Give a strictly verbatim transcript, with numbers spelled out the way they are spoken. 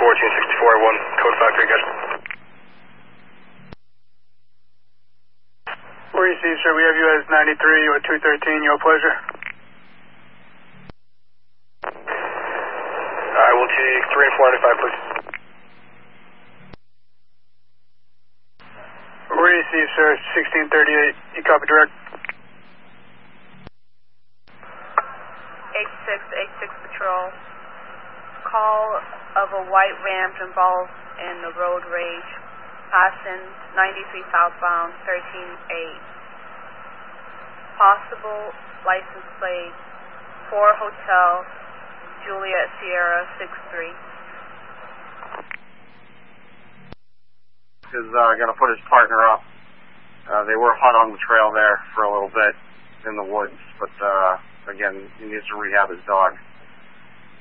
fourteen sixty-four, one, code five three, guys. Where you see, sir, we have you as ninety-three, you are two thirteen, your pleasure. I will take three and four ninety-five, please. Where you see, sir, sixteen thirty-eight, you copy direct. eight six eight six Patrol. Call of a white Ram involved in the road rage. Passing ninety-three southbound, thirteen eight. Possible license plate, four Hotel, Juliet Sierra, six three. Is uh, going to put his partner up. Uh, they were hot on the trail there for a little bit in the woods, but uh, again, he needs to rehab his dog.